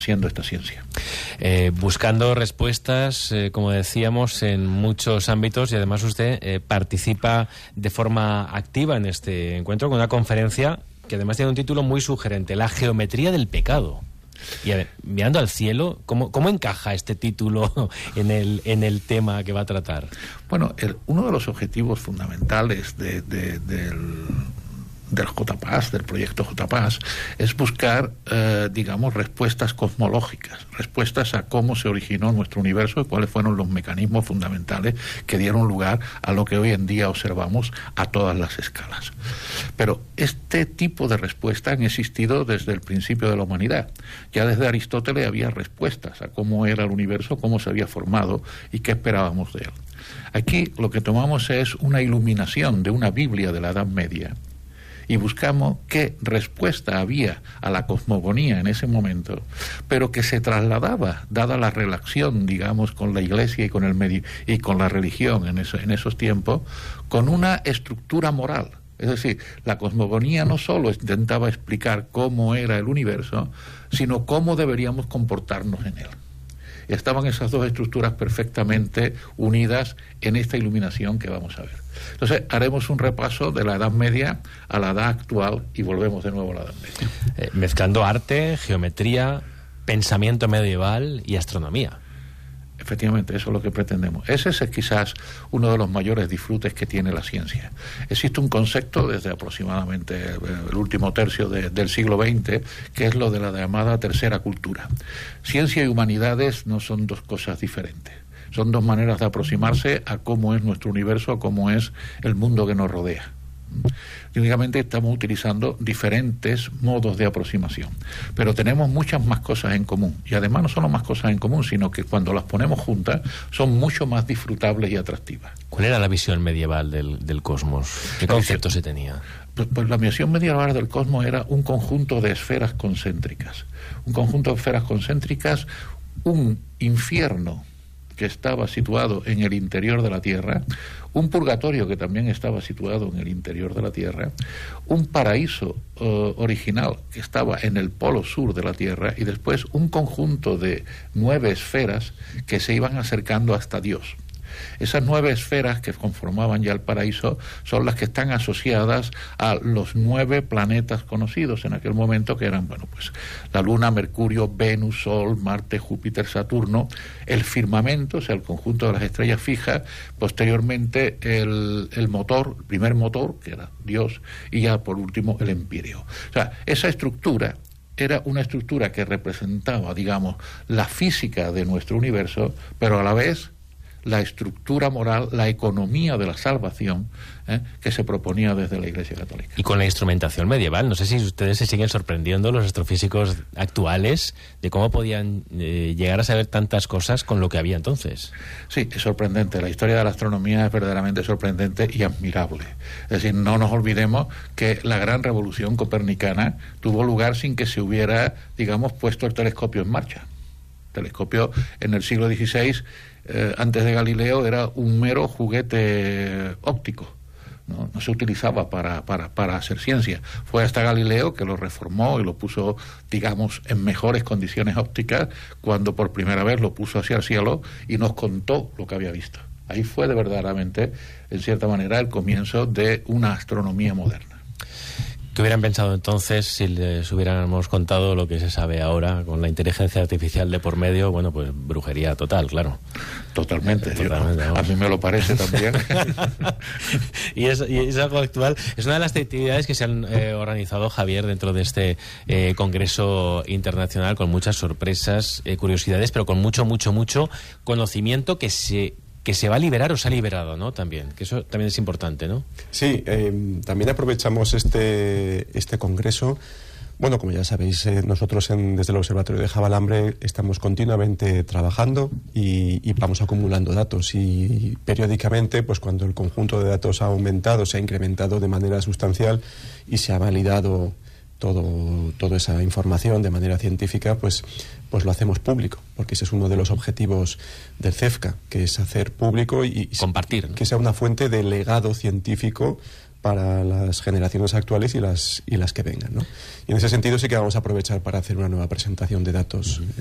siendo esta ciencia. Buscando respuestas, como decíamos, en muchos ámbitos, y además usted participa de forma activa en este encuentro con una conferencia que además tiene un título muy sugerente: La geometría del pecado. Y a ver, mirando al cielo, ¿cómo encaja este título en el tema que va a tratar? Bueno, uno de los objetivos fundamentales del JPAS, del proyecto JPAS, es buscar, respuestas cosmológicas, respuestas a cómo se originó nuestro universo y cuáles fueron los mecanismos fundamentales que dieron lugar a lo que hoy en día observamos a todas las escalas. Pero este tipo de respuestas han existido desde el principio de la humanidad. Ya desde Aristóteles había respuestas a cómo era el universo, cómo se había formado y qué esperábamos de él. Aquí lo que tomamos es una iluminación de una Biblia de la Edad Media y buscamos qué respuesta había a la cosmogonía en ese momento, pero que se trasladaba, dada la relación, digamos, con la Iglesia y con el medio y con la religión en esos tiempos, con una estructura moral. Es decir, la cosmogonía no solo intentaba explicar cómo era el universo, sino cómo deberíamos comportarnos en él. Y estaban esas dos estructuras perfectamente unidas en esta iluminación que vamos a ver. Entonces, haremos un repaso de la Edad Media a la edad actual y volvemos de nuevo a la Edad Media. Mezclando arte, geometría, pensamiento medieval y astronomía. Efectivamente, eso es lo que pretendemos. Ese es quizás uno de los mayores disfrutes que tiene la ciencia. Existe un concepto desde aproximadamente el último tercio del siglo XX, que es lo de la llamada tercera cultura. Ciencia y humanidades no son dos cosas diferentes. Son dos maneras de aproximarse a cómo es nuestro universo, a cómo es el mundo que nos rodea. Únicamente estamos utilizando diferentes modos de aproximación, pero tenemos muchas más cosas en común, y además no solo más cosas en común, sino que cuando las ponemos juntas son mucho más disfrutables y atractivas. ¿Cuál era la visión medieval del cosmos? ¿Qué concepto se tenía? Pues la visión medieval del cosmos era un conjunto de esferas concéntricas, un infierno que estaba situado en el interior de la Tierra, un purgatorio que también estaba situado en el interior de la Tierra, un paraíso original que estaba en el polo sur de la Tierra, y después un conjunto de 9 esferas que se iban acercando hasta Dios. Esas 9 esferas que conformaban ya el paraíso son las que están asociadas a los 9 planetas conocidos en aquel momento, que eran, la Luna, Mercurio, Venus, Sol, Marte, Júpiter, Saturno, el firmamento, o sea, el conjunto de las estrellas fijas, posteriormente el primer motor, que era Dios, y ya por último el empíreo. O sea, esa estructura era una estructura que representaba, digamos, la física de nuestro universo, pero a la vez la estructura moral, la economía de la salvación que se proponía desde la Iglesia Católica. Y con la instrumentación medieval, no sé si ustedes se siguen sorprendiendo, los astrofísicos actuales, de cómo podían llegar a saber tantas cosas con lo que había entonces. Sí, es sorprendente. La historia de la astronomía es verdaderamente sorprendente y admirable. Es decir, no nos olvidemos que la gran revolución copernicana tuvo lugar sin que se hubiera, digamos, puesto el telescopio en marcha. El telescopio en el siglo XVI, antes de Galileo, era un mero juguete óptico. No se utilizaba para hacer ciencia. Fue hasta Galileo que lo reformó y lo puso, digamos, en mejores condiciones ópticas, cuando por primera vez lo puso hacia el cielo y nos contó lo que había visto. Ahí fue verdaderamente, en cierta manera, el comienzo de una astronomía moderna. ¿Qué hubieran pensado entonces si les hubiéramos contado lo que se sabe ahora con la inteligencia artificial de por medio? Bueno, pues brujería total, claro. Totalmente. A mí me lo parece también. y es algo actual. Es una de las actividades que se han organizado, Javier, dentro de este congreso internacional, con muchas sorpresas, curiosidades, pero con mucho conocimiento que se va a liberar o se ha liberado, ¿no? También, que eso también es importante, ¿no? Sí, también aprovechamos este congreso. Bueno, como ya sabéis, nosotros desde el Observatorio de Javalambre estamos continuamente trabajando y vamos acumulando datos, y periódicamente, pues cuando el conjunto de datos ha aumentado, se ha incrementado de manera sustancial y se ha validado toda esa información de manera científica, pues lo hacemos público, porque ese es uno de los objetivos del CEFCA, que es hacer público y compartir, ¿no? Que sea una fuente de legado científico para las generaciones actuales y las que vengan, ¿no? Y en ese sentido sí que vamos a aprovechar para hacer una nueva presentación de datos